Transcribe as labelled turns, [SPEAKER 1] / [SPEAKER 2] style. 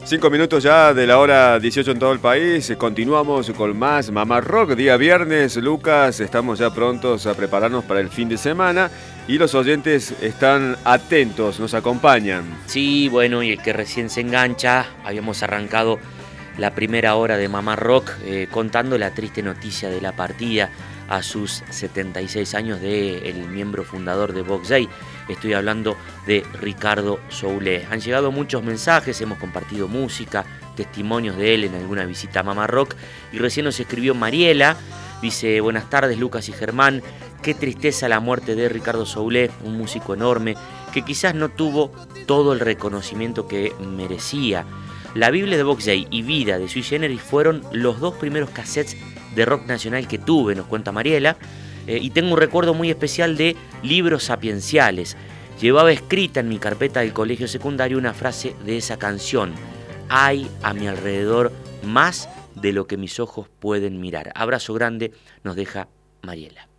[SPEAKER 1] 5 minutos ya de la hora 18 en todo el país. Continuamos con más Mamá Rock. Día viernes, Lucas, estamos ya prontos a prepararnos para el fin de semana y los oyentes están atentos, nos acompañan.
[SPEAKER 2] Sí, bueno, y el que recién se engancha, habíamos arrancado la primera hora de Mamá Rock contando la triste noticia de la partida a sus 76 años del miembro fundador de Box Day. Estoy hablando de Ricardo Soule. Han llegado muchos mensajes, hemos compartido música, testimonios de él en alguna visita a Mamá Rock. Y recién nos escribió Mariela, dice: buenas tardes Lucas y Germán, qué tristeza la muerte de Ricardo Soule, un músico enorme que quizás no tuvo todo el reconocimiento que merecía. La Biblia de Box Day y Vida de Sui Generis fueron los dos primeros cassettes de rock nacional que tuve, nos cuenta Mariela, y tengo un recuerdo muy especial de Libros Sapienciales. Llevaba escrita en mi carpeta del colegio secundario una frase de esa canción: hay a mi alrededor más de lo que mis ojos pueden mirar. Abrazo grande, nos deja Mariela.